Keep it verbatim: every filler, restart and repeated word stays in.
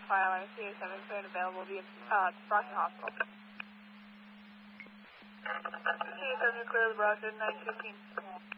file on C A seven cleared available via uh, Brockton Hospital. C A seven clear the Brockton, nine fifteen.